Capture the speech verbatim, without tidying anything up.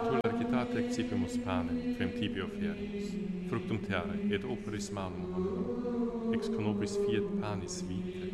tu largitate excipimus panem, quem tibi oferimus, fructum terrae, et operis manum hominum, ex conobis fiat panis vitae.